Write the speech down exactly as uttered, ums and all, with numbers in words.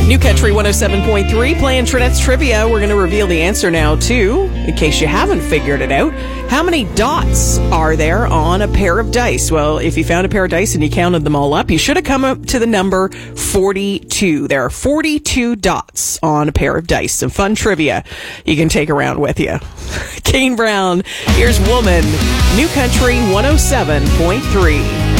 New Country one oh seven point three, playing Trinette's Trivia. We're going to reveal the answer now, too, in case you haven't figured it out. How many dots are there on a pair of dice? Well, if you found a pair of dice and you counted them all up, you should have come up to the number forty-two. There are forty-two dots on a pair of dice. Some fun trivia you can take around with you. Kane Brown, here's Woman, New Country one oh seven point three.